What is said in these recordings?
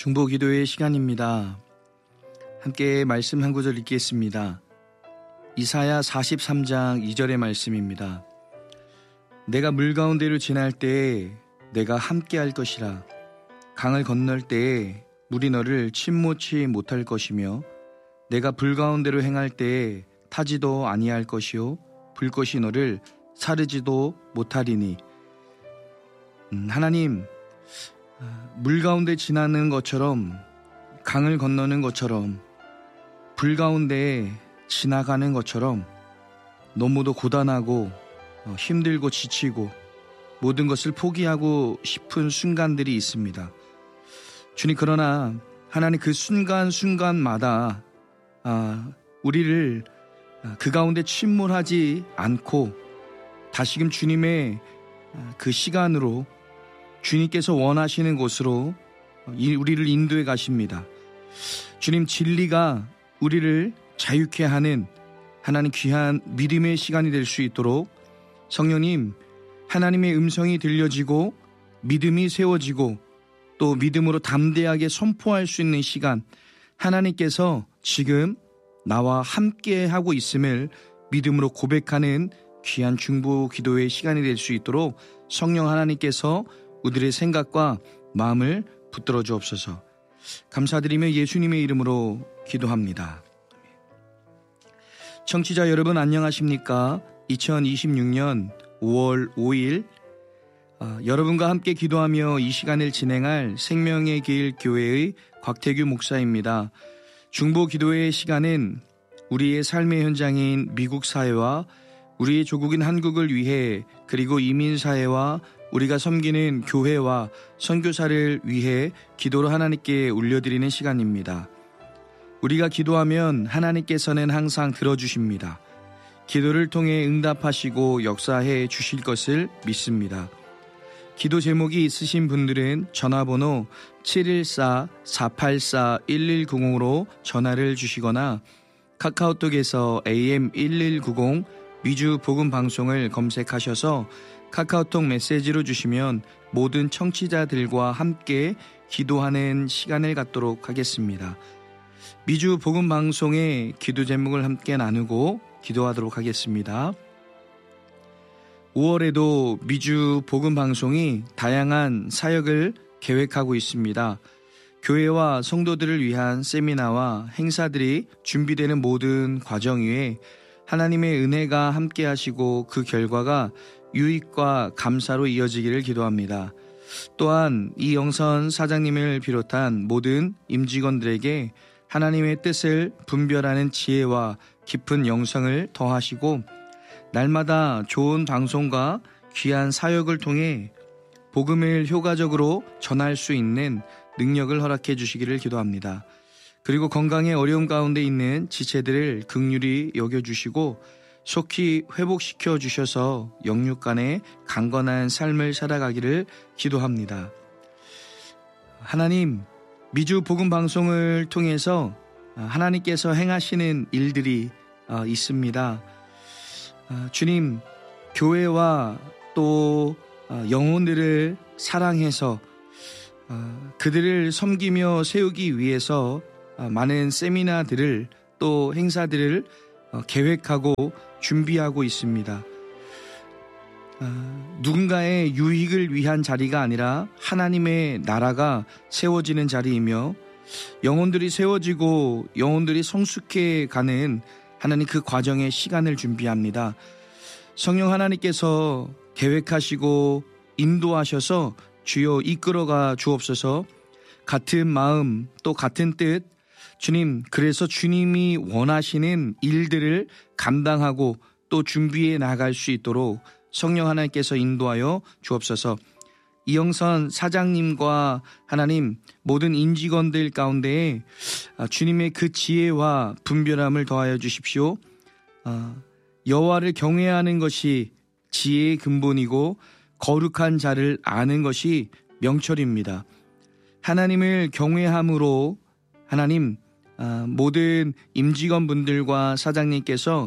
중보기도의 시간입니다. 함께 말씀 한 구절 읽겠습니다. 이사야 43장 2절의 말씀입니다. 내가 물 가운데로 지날 때에 내가 함께 할 것이라. 강을 건널 때에 물이 너를 침몰치 못할 것이며 내가 불 가운데로 행할 때에 타지도 아니할 것이요 불꽃이 너를 사르지도 못하리니. 하나님, 물 가운데 지나는 것처럼, 강을 건너는 것처럼, 불 가운데 지나가는 것처럼 너무도 고단하고 힘들고 지치고 모든 것을 포기하고 싶은 순간들이 있습니다. 주님, 그러나 하나님 그 순간순간마다 우리를 그 가운데 침몰하지 않고 다시금 주님의 그 시간으로, 주님께서 원하시는 곳으로 우리를 인도해 가십니다. 주님, 진리가 우리를 자유케 하는 하나님 귀한 믿음의 시간이 될 수 있도록 성령님, 하나님의 음성이 들려지고 믿음이 세워지고 또 믿음으로 담대하게 선포할 수 있는 시간, 하나님께서 지금 나와 함께 하고 있음을 믿음으로 고백하는 귀한 중보 기도의 시간이 될 수 있도록 성령 하나님께서 우리의 생각과 마음을 붙들어 주옵소서. 감사드리며 예수님의 이름으로 기도합니다. 청취자 여러분, 안녕하십니까? 2026년 5월 5일 여러분과 함께 기도하며 이 시간을 진행할 생명의 길 교회의 곽태규 목사입니다. 중보 기도의 시간은 우리의 삶의 현장인 미국 사회와 우리의 조국인 한국을 위해, 그리고 이민 사회와 우리가 섬기는 교회와 선교사를 위해 기도로 하나님께 올려드리는 시간입니다. 우리가 기도하면 하나님께서는 항상 들어주십니다. 기도를 통해 응답하시고 역사해 주실 것을 믿습니다. 기도 제목이 있으신 분들은 전화번호 714-484-1190으로 전화를 주시거나 카카오톡에서 AM1190 미주 복음 방송을 검색하셔서 카카오톡 메시지로 주시면 모든 청취자들과 함께 기도하는 시간을 갖도록 하겠습니다. 미주 복음 방송의 기도 제목을 함께 나누고 기도하도록 하겠습니다. 5월에도 미주 복음 방송이 다양한 사역을 계획하고 있습니다. 교회와 성도들을 위한 세미나와 행사들이 준비되는 모든 과정 위에 하나님의 은혜가 함께 하시고 그 결과가 유익과 감사로 이어지기를 기도합니다. 또한 이영선 사장님을 비롯한 모든 임직원들에게 하나님의 뜻을 분별하는 지혜와 깊은 영성을 더하시고 날마다 좋은 방송과 귀한 사역을 통해 복음을 효과적으로 전할 수 있는 능력을 허락해 주시기를 기도합니다. 그리고 건강에 어려움 가운데 있는 지체들을 긍휼히 여겨주시고 속히 회복시켜 주셔서 영육간의 강건한 삶을 살아가기를 기도합니다. 하나님, 미주 복음 방송을 통해서 하나님께서 행하시는 일들이 있습니다. 주님, 교회와 또 영혼들을 사랑해서 그들을 섬기며 세우기 위해서 많은 세미나들을 또 행사들을 계획하고 준비하고 있습니다. 누군가의 유익을 위한 자리가 아니라 하나님의 나라가 세워지는 자리이며 영혼들이 세워지고 영혼들이 성숙해 가는 하나님 그 과정의 시간을 준비합니다. 성령 하나님께서 계획하시고 인도하셔서 주여 이끌어가 주옵소서. 같은 마음 또 같은 뜻, 주님, 그래서 주님이 원하시는 일들을 감당하고 또 준비해 나갈 수 있도록 성령 하나님께서 인도하여 주옵소서. 이영선 사장님과 하나님 모든 임직원들 가운데 주님의 그 지혜와 분별함을 더하여 주십시오. 여호와를 경외하는 것이 지혜의 근본이고 거룩한 자를 아는 것이 명철입니다. 하나님을 경외함으로 하나님 모든 임직원분들과 사장님께서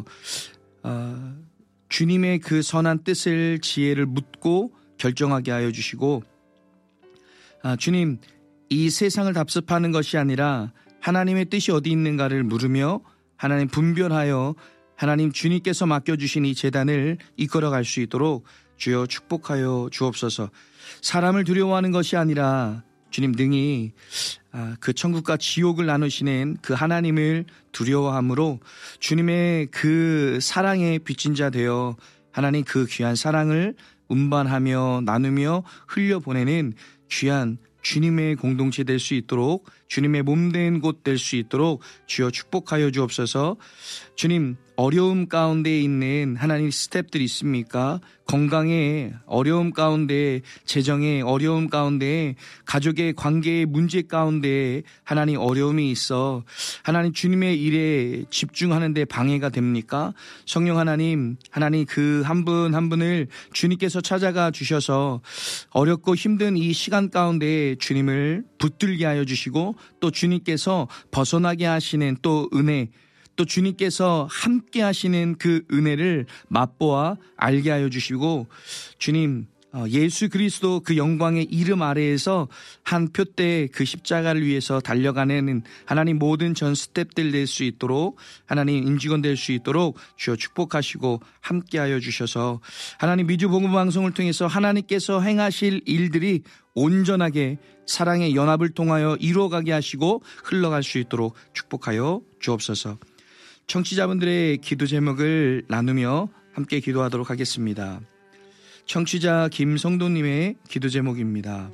주님의 그 선한 뜻을, 지혜를 묻고 결정하게 하여 주시고 주님, 이 세상을 답습하는 것이 아니라 하나님의 뜻이 어디 있는가를 물으며 하나님 분별하여 하나님 주님께서 맡겨주신 이 제단을 이끌어갈 수 있도록 주여 축복하여 주옵소서. 사람을 두려워하는 것이 아니라 주님 능히 그 천국과 지옥을 나누시는 그 하나님을 두려워함으로 주님의 그 사랑에 빚진 자 되어 하나님 그 귀한 사랑을 운반하며 나누며 흘려보내는 귀한 주님의 공동체 될 수 있도록 주님의 몸된 곳 될 수 있도록 주여 축복하여 주옵소서. 주님, 어려움 가운데 있는 하나님 스텝들이 있습니까? 건강의 어려움 가운데, 재정의 어려움 가운데, 가족의 관계의 문제 가운데 하나님 어려움이 있어 하나님 주님의 일에 집중하는 데 방해가 됩니까? 성령 하나님 그 한 분 한 분을 주님께서 찾아가 주셔서 어렵고 힘든 이 시간 가운데 주님을 붙들게 하여 주시고 또 주님께서 벗어나게 하시는 또 은혜, 또 주님께서 함께 하시는 그 은혜를 맛보아 알게 하여 주시고 주님 예수 그리스도 그 영광의 이름 아래에서 한 표대 그 십자가를 위해서 달려가는 하나님 모든 전 스텝들 될 수 있도록 하나님 임직원 될 수 있도록 주여 축복하시고 함께하여 주셔서 하나님 미주 복음 방송을 통해서 하나님께서 행하실 일들이 온전하게 사랑의 연합을 통하여 이루어가게 하시고 흘러갈 수 있도록 축복하여 주옵소서. 청취자분들의 기도 제목을 나누며 함께 기도하도록 하겠습니다. 청취자 김성도님의 기도 제목입니다.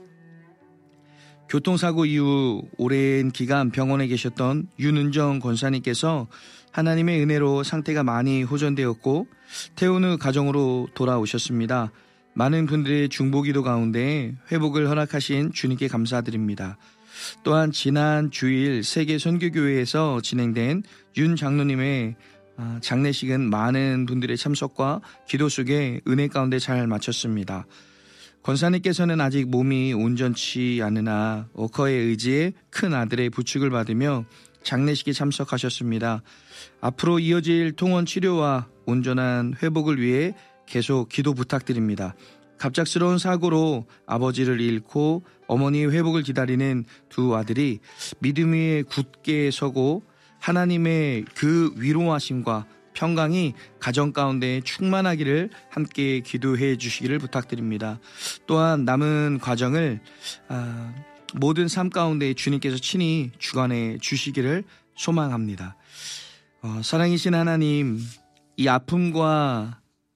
교통사고 이후 오랜 기간 병원에 계셨던 윤은정 권사님께서 하나님의 은혜로 상태가 많이 호전되었고 퇴원 후 가정으로 돌아오셨습니다. 많은 분들의 중보기도 가운데 회복을 허락하신 주님께 감사드립니다. 또한 지난 주일 세계 선교교회에서 진행된 윤 장로님의 장례식은 많은 분들의 참석과 기도 속에 은혜 가운데 잘 마쳤습니다. 권사님께서는 아직 몸이 온전치 않으나 워커의 의지에 큰 아들의 부축을 받으며 장례식에 참석하셨습니다. 앞으로 이어질 통원 치료와 온전한 회복을 위해 계속 기도 부탁드립니다. 갑작스러운 사고로 아버지를 잃고 어머니의 회복을 기다리는 두 아들이 믿음 위에 굳게 서고 하나님의 그 위로하심과 평강이 가정 가운데 충만하기를 함께 기도해 주시기를 부탁드립니다. 또한 남은 과정을 모든 삶 가운데 주님께서 친히 주관해 주시기를 소망합니다. 사랑이신 하나님, 이 아픔과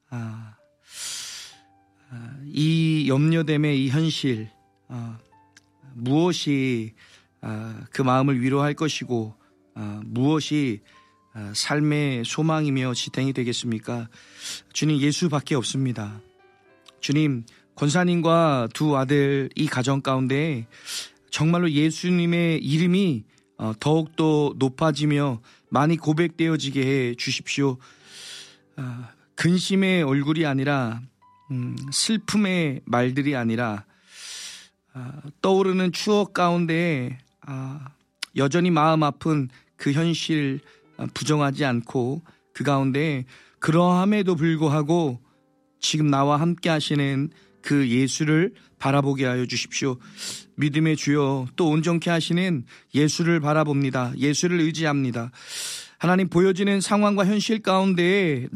이 염려됨의 이 현실, 무엇이 그 마음을 위로할 것이고 무엇이 삶의 소망이며 지탱이 되겠습니까? 주님, 예수밖에 없습니다. 주님, 권사님과 두 아들 이 가정 가운데 정말로 예수님의 이름이 더욱더 높아지며 많이 고백되어지게 해 주십시오. 근심의 얼굴이 아니라 슬픔의 말들이 아니라 떠오르는 추억 가운데 여전히 마음 아픈 그 현실 부정하지 않고 그 가운데 그러함에도 불구하고 지금 나와 함께 하시는 그 예수를 바라보게 하여 주십시오. 믿음의 주여, 또 온전케 하시는 예수를 바라봅니다. 예수를 의지합니다. 하나님, 보여지는 상황과 현실 가운데